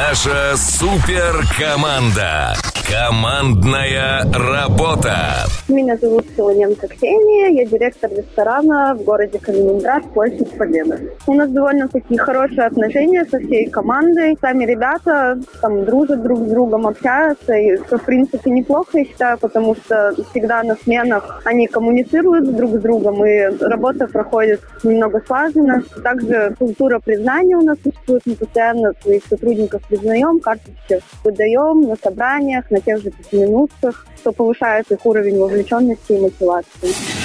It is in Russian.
Наша суперкоманда. Командная работа. Меня зовут Солоненко Ксения, я директор ресторана в городе Калининград, площадь Победы. У нас довольно-таки хорошие отношения со всей командой. Сами ребята там дружат друг с другом, общаются, и что, в принципе, неплохо, я считаю, потому что всегда на сменах они коммуницируют друг с другом, и работа проходит немного слаженно. Также культура признания у нас существует, мы постоянно своих сотрудников признаем, карточки выдаем на собраниях, на тех же 5 минутках, что повышает их уровень вовлеченности и мотивации.